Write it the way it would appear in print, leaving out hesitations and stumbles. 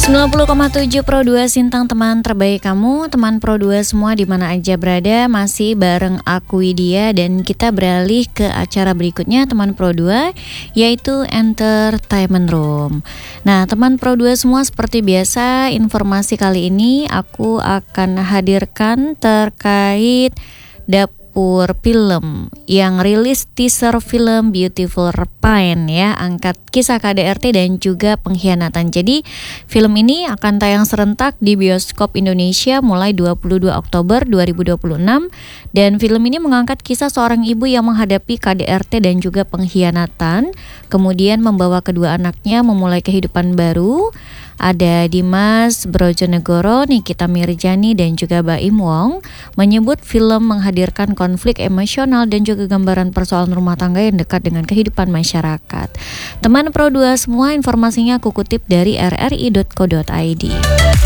90,7 Pro 2 Sintang, teman terbaik kamu, teman Pro 2 semua di mana aja berada, masih bareng aku Widya dan kita beralih ke acara berikutnya teman Pro 2, yaitu Entertainment Room. Nah, teman Pro 2 semua, seperti biasa informasi kali ini aku akan hadirkan terkait dapur film yang rilis teaser film Beautiful Pain ya, angkat kisah KDRT dan juga pengkhianatan. Jadi film ini akan tayang serentak di bioskop Indonesia mulai 22 Oktober 2026 dan film ini mengangkat kisah seorang ibu yang menghadapi KDRT dan juga pengkhianatan, kemudian membawa kedua anaknya memulai kehidupan baru. Ada Dimas Brojonegoro, Nikita Mirzani dan juga Baim Wong menyebut film menghadirkan konflik emosional dan juga gambaran persoalan rumah tangga yang dekat dengan kehidupan masyarakat. Teman Pro 2 semua, informasinya aku kutip dari rri.co.id.